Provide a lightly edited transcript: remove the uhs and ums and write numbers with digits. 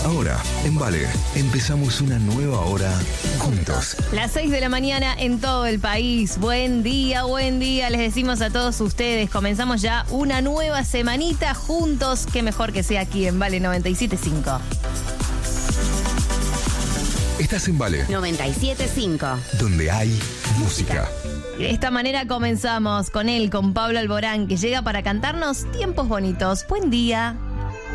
Ahora, en Vale, empezamos una nueva hora juntos. Las 6 de la mañana en todo el país. Buen día, les decimos a todos ustedes. Comenzamos ya una nueva semanita juntos. Qué mejor que sea aquí en Vale 97.5. Estás en Vale 97.5. donde hay música. De esta manera comenzamos con Pablo Alborán, que llega para cantarnos tiempos bonitos. Buen día.